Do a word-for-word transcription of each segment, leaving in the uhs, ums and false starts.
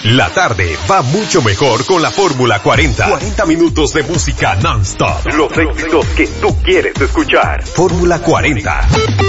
La tarde va mucho mejor con la Fórmula cuarenta. cuarenta minutos de música non-stop. Los éxitos que tú quieres escuchar. Fórmula cuarenta.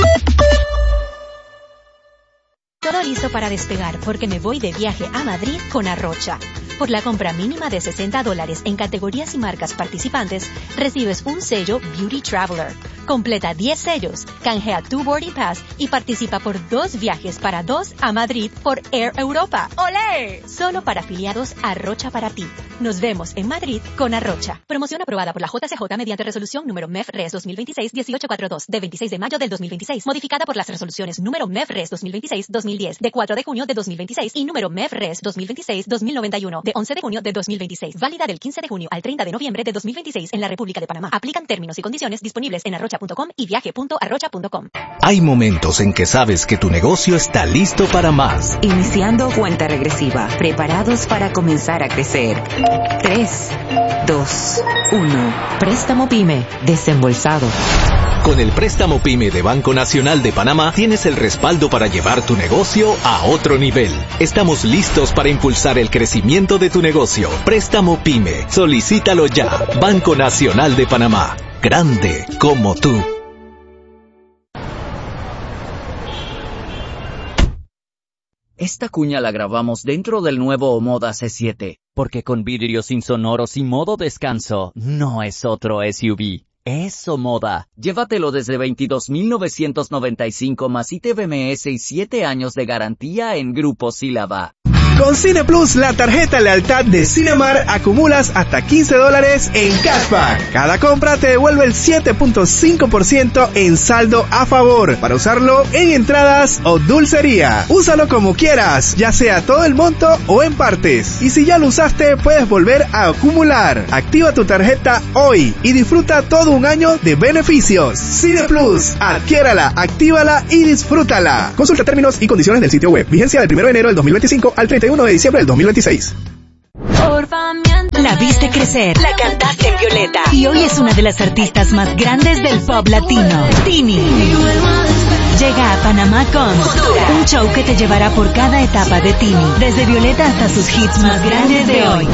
Todo listo para despegar porque me voy de viaje a Madrid con Arrocha. Por la compra mínima de sesenta dólares en categorías y marcas participantes, recibes un sello Beauty Traveler. Completa diez sellos, canjea tu Boarding Pass y participa por dos viajes para dos a Madrid por Air Europa. ¡Olé! Solo para afiliados Arrocha para ti. Nos vemos en Madrid con Arrocha. Promoción aprobada por la J C J mediante resolución número M E F R E S dos mil veintiséis dieciocho cuarenta y dos de veintiséis de mayo del dos mil veintiséis, modificada por las resoluciones número M E F R E S dos mil veintiséis dos mil diez de cuatro de junio de dos mil veintiséis y número M E F R E S dos mil veintiséis dos mil noventa y uno de once de junio de dos mil veintiséis, válida del quince de junio al treinta de noviembre de dos mil veintiséis en la República de Panamá. Aplican términos y condiciones disponibles en arrocha punto com y viaje punto arrocha punto com. Hay momentos en que sabes que tu negocio está listo para más. Iniciando cuenta regresiva, preparados para comenzar a crecer. tres, dos, uno. Préstamo PYME, desembolsado. Con el préstamo PYME de Banco Nacional de Panamá tienes el respaldo para llevar tu negocio a otro nivel. Estamos listos para impulsar el crecimiento de tu negocio. Préstamo PYME. Solicítalo ya. Banco Nacional de Panamá. Grande como tú. Esta cuña la grabamos dentro del nuevo Omoda C siete, porque con vidrios insonoros y modo descanso, no es otro S U V. Es Omoda. Llévatelo desde veintidós mil novecientos noventa y cinco más I T V M S y siete años de garantía en Grupo Sílaba. Con Cine Plus, la tarjeta lealtad de Cinemar, acumulas hasta quince dólares en cashback. Cada compra te devuelve el siete punto cinco por ciento en saldo a favor para usarlo en entradas o dulcería. Úsalo como quieras, ya sea todo el monto o en partes. Y si ya lo usaste, puedes volver a acumular. Activa tu tarjeta hoy y disfruta todo un año de beneficios. Cine Plus, adquiérala, actívala y disfrútala. Consulta términos y condiciones del sitio web. Vigencia del primero de enero del dos mil veinticinco al treinta y uno de diciembre del dos mil veintiséis. La viste crecer, la cantaste en Violeta y hoy es una de las artistas más grandes del pop latino. Tini llega a Panamá con un show que te llevará por cada etapa de Tini, desde Violeta hasta sus hits más grandes de hoy.